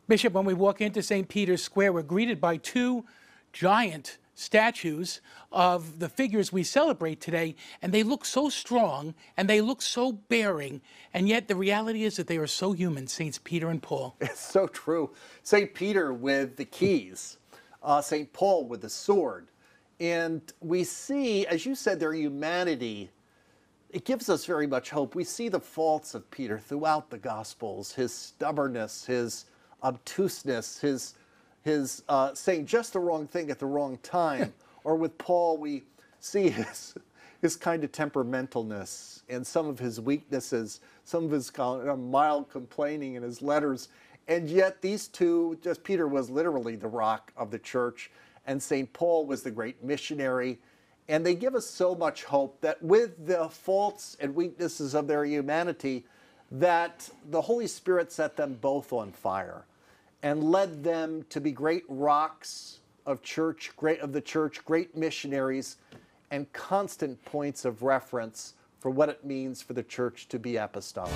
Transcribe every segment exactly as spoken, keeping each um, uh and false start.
Bishop, when we walk into Saint Peter's Square, we're greeted by two giant statues of the figures we celebrate today, and they look so strong and they look so bearing, and yet the reality is that they are so human, Saints Peter and Paul. It's so true. Saint Peter with the keys, uh, Saint Paul with the sword. And we see, as you said, their humanity. It gives us very much hope. We see the faults of Peter throughout the Gospels, his stubbornness, his obtuseness, his, his uh, saying just the wrong thing at the wrong time. Or with Paul, we see his, his kind of temperamentalness and some of his weaknesses, some of his uh, mild complaining in his letters. And yet these two, just Peter was literally the rock of the church, and Saint Paul was the great missionary. And they give us so much hope that with the faults and weaknesses of their humanity, that the Holy Spirit set them both on fire and led them to be great rocks of church, great of the church, great missionaries, and constant points of reference for what it means for the church to be apostolic.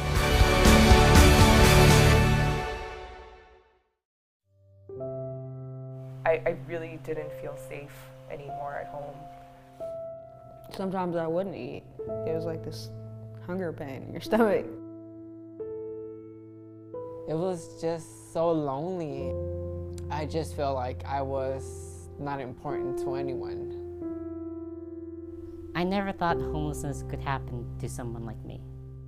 I, I really didn't feel safe anymore at home. Sometimes I wouldn't eat. It was like this hunger pain in your stomach. It was just so lonely. I just felt like I was not important to anyone. I never thought homelessness could happen to someone like me.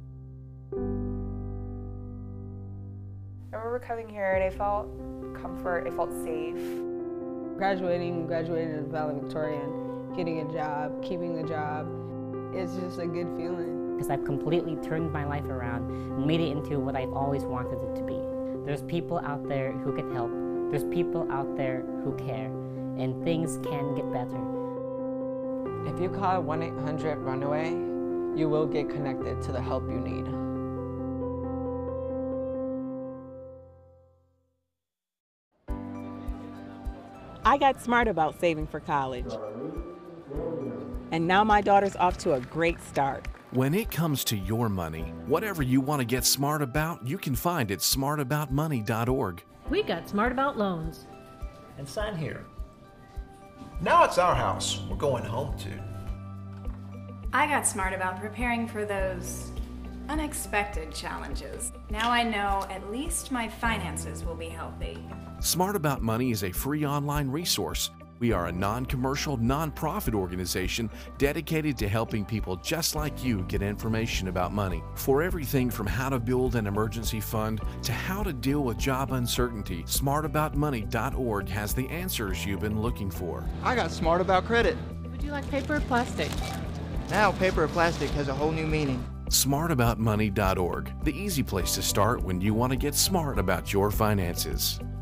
I remember coming here and I felt comfort, I felt safe. Graduating, graduating as valedictorian, getting a job, keeping the job, it's just a good feeling. Because I've completely turned my life around and made it into what I've always wanted it to be. There's people out there who can help. There's people out there who care. And things can get better. If you call one eight hundred runaway, you will get connected to the help you need. I got smart about saving for college. And now my daughter's off to a great start. When it comes to your money, whatever you want to get smart about, you can find at smart about money dot org. We got smart about loans. And sign here. Now it's our house we're going home to. I got smart about preparing for those unexpected challenges. Now I know at least my finances will be healthy. Smart About Money is a free online resource. We are a non-commercial, non-profit organization dedicated to helping people just like you get information about money. For everything from how to build an emergency fund to how to deal with job uncertainty, smart about money dot org has the answers you've been looking for. I got smart about credit. Would you like paper or plastic? Now paper or plastic has a whole new meaning. smart about money dot org, the easy place to start when you want to get smart about your finances.